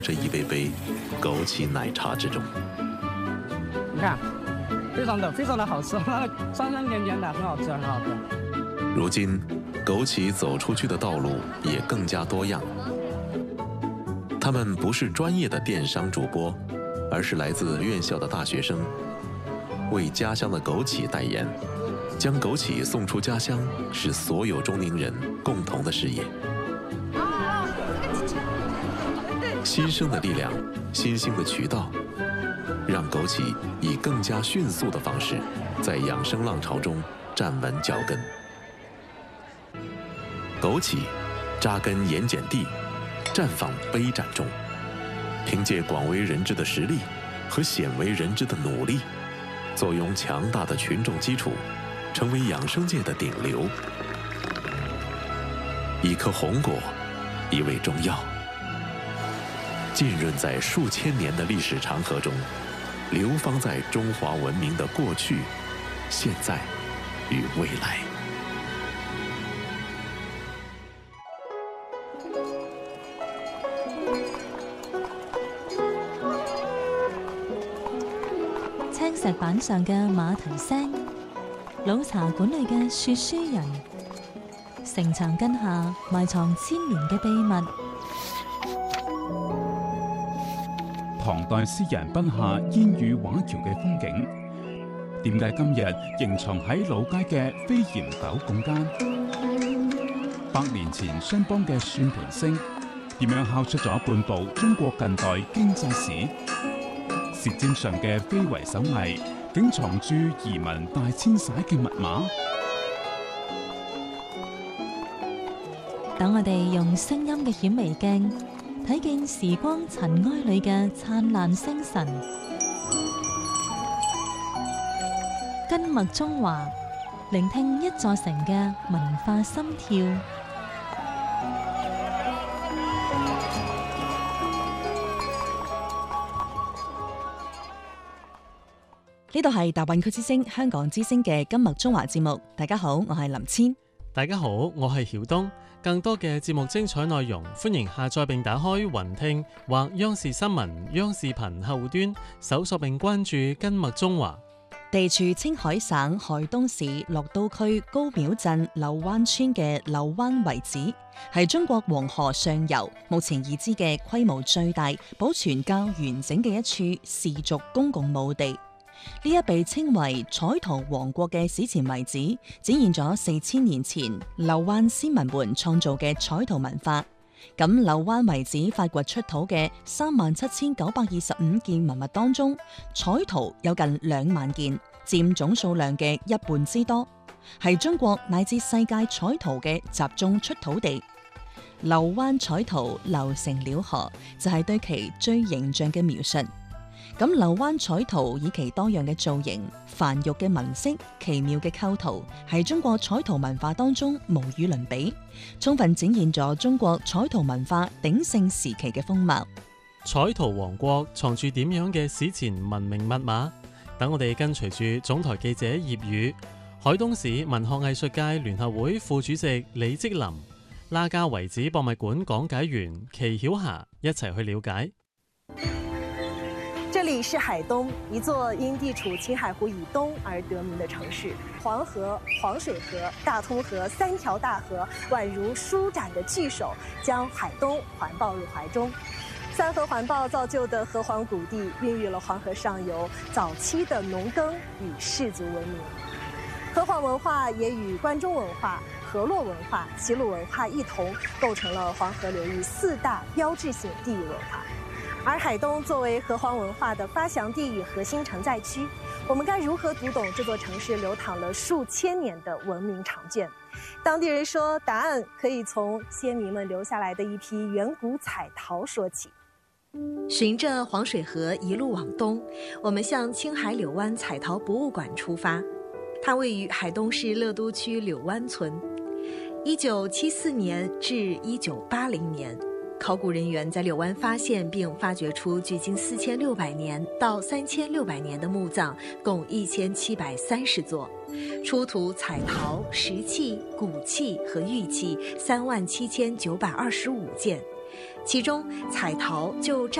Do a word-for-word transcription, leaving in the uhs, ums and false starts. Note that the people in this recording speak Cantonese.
这一杯杯枸杞奶茶之中。 你看，非常的非常的好吃，酸酸甜甜的，很好吃，很好喝。 如今，枸杞走出去的道路也更加多样。他们不是专业的电商主播，而是来自院校的大学生，为家乡的枸杞代言，将枸杞送出家乡，是所有中宁人共同的事业。新生的力量，新兴的渠道，让枸杞以更加迅速的方式，在养生浪潮中站稳脚跟。枸杞扎根盐碱地，绽放杯盏中，凭借广为人知的实力和鲜为人知的努力，坐拥强大的群众基础，成为养生界的顶流。一颗红果，一味中药，浸润在数千年的历史长河中，流芳在中华文明的过去、现在与未来。 青石板上嘅馬蹄聲，老茶館裏嘅說書人，城牆根下埋藏千年嘅秘密。 唐代詩人筆下煙雨畫橋嘅風景，點解今日仍藏喺老街嘅飛檐斗拱間？百年前商幫嘅算盤聲，點樣敲出咗半部中國近代經濟史？舌尖上嘅非遺手藝，竟藏住移民大遷徙嘅密碼。 等我哋用聲音嘅顯微鏡，睇見時光塵埃裏嘅燦爛星辰。根脈中華，聆聽一座城嘅文化心跳。 呢度係大灣區之聲香港之聲嘅今日中華節目，大家好，我係林千。 大家好，我係曉東。更多嘅節目精彩內容，歡迎下載並打開雲聽或央視新聞、央視頻客戶端，搜索並關注今日中華。 地處青海省海東市樂都區高廟鎮柳灣村嘅柳灣遺址，係中國黃河上游目前已知嘅規模最大、保存較完整嘅一處氏族公共墓地。呢一被稱為彩陶王國嘅史前遺址，展現咗四千年前柳灣先民們創造嘅彩陶文化。咁柳灣遺址發掘出土嘅三萬七千九百二十五件文物當中，彩陶有近兩萬件，佔總數量嘅一半之多，係中國乃至世界彩陶嘅集中出土地。柳灣彩陶流成了河，就係對其最形象嘅描述。咁柳灣彩陶以其多樣嘅造型、繁縟嘅紋飾、奇妙嘅構圖，係中國彩陶文化當中無與倫比，充分展現咗中國彩陶文化鼎盛時期嘅風貌。 彩陶王國藏住點樣嘅史前文明密碼？等我哋跟隨住總台記者葉宇、海東市文學藝術界聯合會副主席李積林、拉家遺址博物館講解員祁曉霞一齊去了解。 这里是海東，一座因地處青海湖以東而得名的城市。黃河、黃水河、大通河三條大河宛如舒展的巨手，將海東環抱入懷中。三河環抱造就的河湟谷地，孕育了黃河上游早期的農耕與氏族文明。河湟文化也與關中文化、河洛文化、齊魯文化一同，構成了黃河流域四大標誌性地域文化。而海東作為河湟文化的發祥地與核心承載區，我們該如何讀懂這座城市流淌了數千年的文明長卷？當地人說，答案可以從先民們留下來的一批遠古彩陶說起。循着黃水河一路往東，我們向青海柳灣彩陶博物館出發。它位於海東市樂都區柳灣村。一九七四年至一九八零年。考古人員在柳灣發現並發掘出距今四千六百年到三千六百年的墓葬，共一千七百三十座，出土彩陶、石器、骨器和玉器三萬七千九百二十五件， 其中彩陶就占